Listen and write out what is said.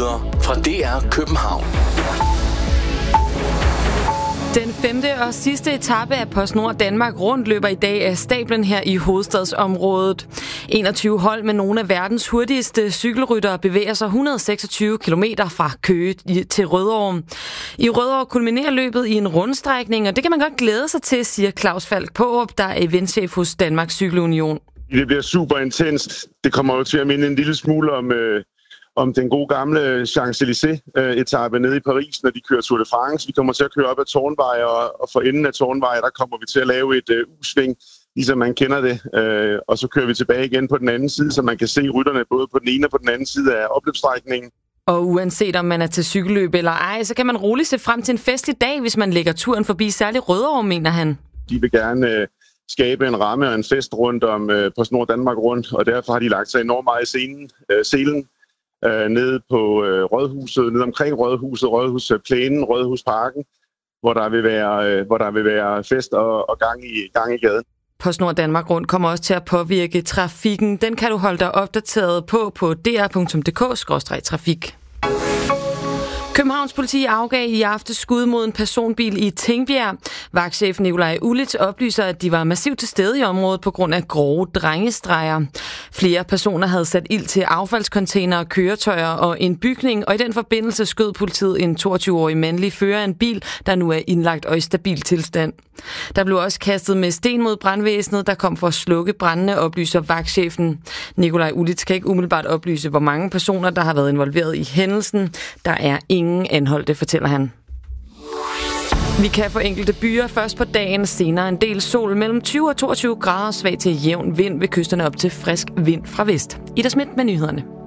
nyheder fra DR København. Den 5. og sidste etape af PostNord Danmark Rundt løber i dag af stablen her i hovedstadsområdet. 21 hold med nogle af verdens hurtigste cykelryttere bevæger sig 126 km fra Køge til Rødovre. I Rødovre kulminerer løbet i en rundstrækning, og det kan man godt glæde sig til, siger Claus Falk Paarup, der er eventchef hos Danmarks Cykelunion. Det bliver super intenst. Det kommer jo til at minde en lille smule om den gode gamle Champs-Élysées-etape nede i Paris, når de kører Tour de France. Vi kommer til at køre op ad Tårnvej, og for enden af Tårnvej, der kommer vi til at lave et U-sving, ligesom man kender det. Og så kører vi tilbage igen på den anden side, så man kan se rytterne både på den ene og på den anden side af opløbsstrækningen. Og uanset om man er til cykelløb eller ej, så kan man roligt se frem til en festlig dag, hvis man lægger turen forbi særligt Rødovre, mener han. De vil gerne skabe en ramme og en fest rundt om PostNord Danmark Rundt, og derfor har de lagt sig enormt meget i selen. Nede på Rådhuset, nede omkring Rådhuset, Rådhusplænen, Rådhusparken, hvor der vil være fest og gang i gaden. PostNord Danmark Rundt kommer også til at påvirke trafikken. Den kan du holde dig opdateret på dr.dk/trafik. Københavns politi afgav i aftes skud mod en personbil i Tingbjerg. Vagtchef Nikolaj Ulitz oplyser, at de var massivt til stede i området på grund af grove drengestreger. Flere personer havde sat ild til affaldscontainere, køretøjer og en bygning, og i den forbindelse skød politiet en 22-årig mandlig fører af en bil, der nu er indlagt og i stabil tilstand. Der blev også kastet med sten mod brandvæsenet, der kom for at slukke brændene, oplyser vagtchefen. Nikolaj Ulitz kan ikke umiddelbart oplyse, hvor mange personer, der har været involveret i hændelsen. Der er ingen anholdte, fortæller han. Vi kan få enkelte byer først på dagen, senere en del sol mellem 20 og 22 grader, svag til jævn vind ved kysterne op til frisk vind fra vest. Ida Schmidt med nyhederne.